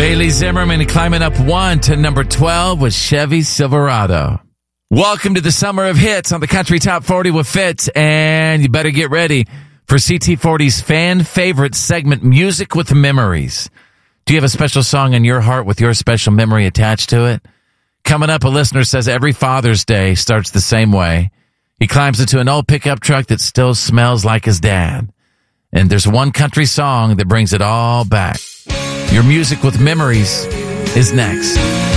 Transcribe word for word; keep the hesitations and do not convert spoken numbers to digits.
Bailey Zimmerman climbing up one to number twelve with Chevy Silverado. Welcome to the Summer of Hits on the Country Top forty with Fitz, and you better get ready for C T forty's fan favorite segment, Music with Memories. Do you have a special song in your heart with your special memory attached to it? Coming up, a listener says every Father's Day starts the same way. He climbs into an old pickup truck that still smells like his dad. And there's one country song that brings it all back. Your Music with Memories is next.